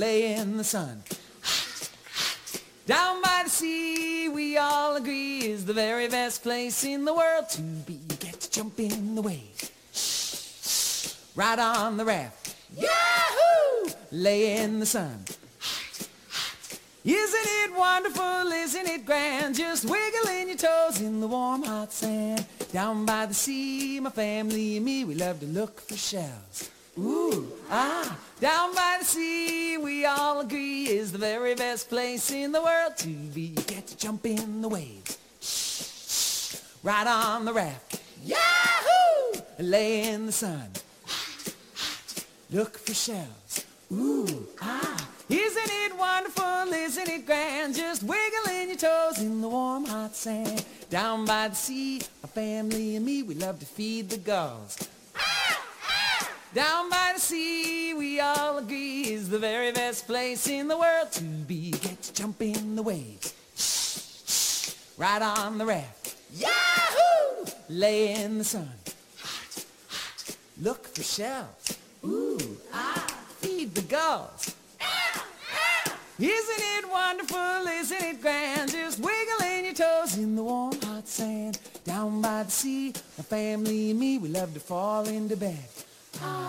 lay in the sun. Down by the sea, we all agree, is the very best place in the world to be. You get to jump in the waves, ride on the raft, yahoo! Lay in the sun. Isn't it wonderful, isn't it grand, just wiggling your toes in the warm hot sand. Down by the sea, my family and me, we love to look for shells. Ooh, ah, down by the sea, we all agree, is the very best place in the world to be. You get to jump in the waves, ride on the raft, yahoo! Lay in the sun, look for shells. Ooh, ah, isn't it wonderful, isn't it grand, just wiggling your toes in the warm hot sand. Down by the sea, my family and me, we love to feed the gulls. Down by the sea, we all agree, is the very best place in the world to be. Get to jump in the waves, ride on the raft, yahoo! Lay in the sun, look for shells. Ooh, ah, feed the gulls. Isn't it wonderful, isn't it grand, just wiggling your toes in the warm hot sand. Down by the sea, my family and me, we love to fall into bed.